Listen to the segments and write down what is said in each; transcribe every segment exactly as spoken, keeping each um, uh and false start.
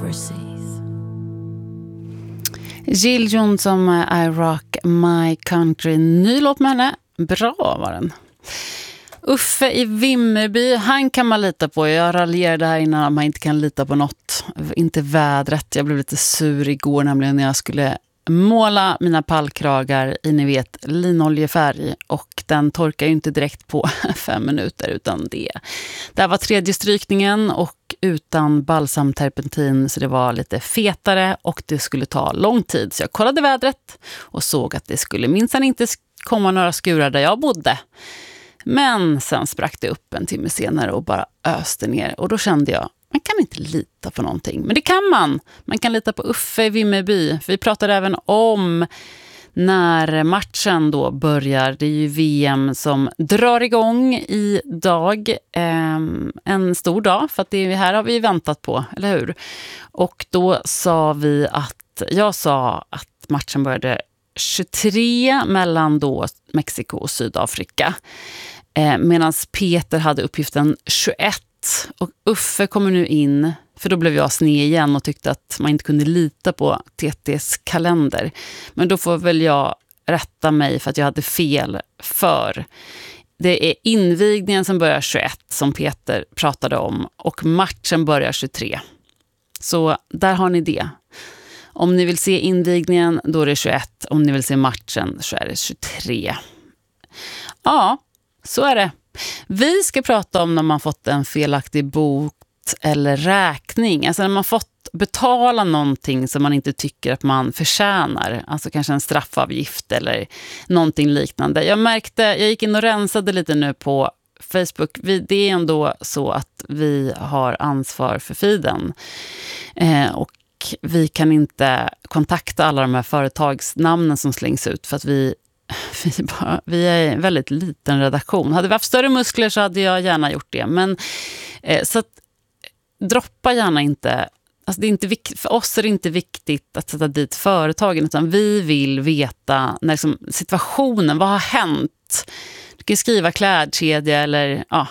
overseas. Jill Johnson, I Rock My Country. Ny låt med henne. Bra var den. Uffe i Vimmerby, han kan man lita på. Jag raljerade här innan man inte kan lita på något. Inte vädret. Jag blev lite sur igår nämligen när jag skulle måla mina pallkragar i, ni vet, linoljefärg. Och den torkar ju inte direkt på fem minuter utan det. Det här var tredje strykningen och utan balsamterpentin, så det var lite fetare och det skulle ta lång tid. Så jag kollade vädret och såg att det skulle minsann inte komma några skurar där jag bodde. Men sen sprack det upp en timme senare och bara öste ner. Och då kände jag, man kan inte lita på någonting. Men det kan man. Man kan lita på Uffe i Vimmerby. För vi pratade även om när matchen då börjar. Det är ju V M som drar igång idag. Eh, en stor dag. För att det här har vi väntat på, eller hur? Och då sa vi att, jag sa att matchen började tjugotre mellan då Mexiko och Sydafrika. Eh, Medan Peter hade uppgiften tjugoett. Och Uffe kommer nu in, för då blev jag sned igen och tyckte att man inte kunde lita på T T:s kalender. Men då får väl jag rätta mig för att jag hade fel, för det är invigningen som börjar tjugoett som Peter pratade om och matchen börjar tjugotre. Så där har ni det. Om ni vill se invigningen, då är det tjugoett. Om ni vill se matchen, så är det tjugotre. Ja, så är det. Vi ska prata om när man fått en felaktig bot eller räkning. Alltså när man fått betala någonting som man inte tycker att man förtjänar. Alltså kanske en straffavgift eller någonting liknande. Jag märkte, jag gick in och rensade lite nu på Facebook. Vi, det är ändå så att vi har ansvar för feeden. Eh, och vi kan inte kontakta alla de här företagsnamnen som slängs ut för att vi, vi, bara, vi är en väldigt liten redaktion. Hade vi haft större muskler så hade jag gärna gjort det. Men eh, så att droppa gärna inte. Alltså det är inte vikt, för oss är det inte viktigt att sätta dit företagen, utan vi vill veta när liksom, situationen, vad har hänt? Du kan skriva klädkedja eller ja,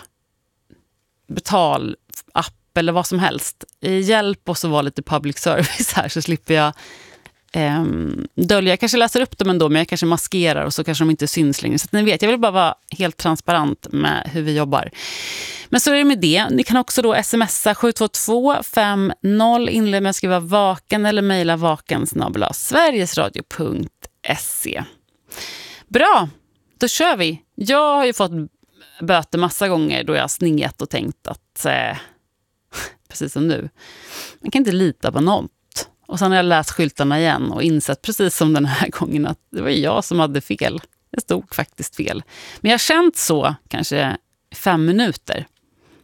betalapp eller vad som helst. Hjälp oss att vara lite public service här så slipper jag eh, dölja. Jag kanske läser upp dem ändå, men jag kanske maskerar och så kanske de inte syns längre. Så att ni vet, jag vill bara vara helt transparent med hur vi jobbar. Men så är det med det. Ni kan också då smsa sju två två fem noll, inled med att skriva vaken eller mejla vaken snabel-a sverigesradio punkt se. Bra, då kör vi. Jag har ju fått böter massa gånger då jag har sningat och tänkt att eh, precis som nu, man kan inte lita på något. Och sen har jag läst skyltarna igen och insett precis som den här gången att det var jag som hade fel. Det stod faktiskt fel. Men jag har känt så kanske fem minuter.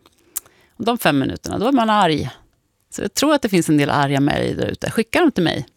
Och de fem minuterna, då är man arg. Så jag tror att det finns en del arga med dig där ute. Skicka dem till mig.